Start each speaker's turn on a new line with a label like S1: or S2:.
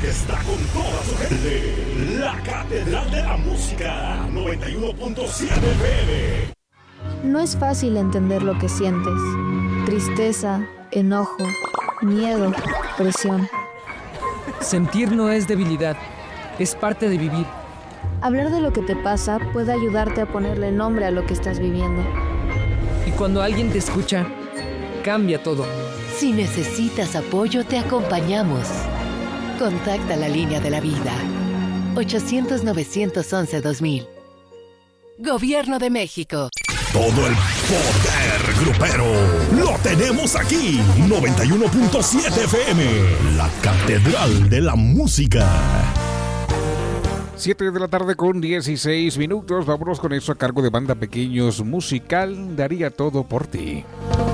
S1: que está con toda su gente. La Catedral de la Música, 91.7 FM.
S2: No es fácil entender lo que sientes. Tristeza, enojo, miedo, presión.
S3: Sentir no es debilidad, es parte de vivir.
S2: Hablar de lo que te pasa puede ayudarte a ponerle nombre a lo que estás viviendo.
S3: Y cuando alguien te escucha, cambia todo.
S4: Si necesitas apoyo, te acompañamos. Contacta la línea de la vida. 800-911-2000. Gobierno de México.
S1: Todo el poder grupero lo tenemos aquí. 91.7 FM. La Catedral de la Música.
S5: 7 de la tarde con 16 minutos. Vámonos con eso a cargo de Banda Pequeños Musical. Daría todo por ti.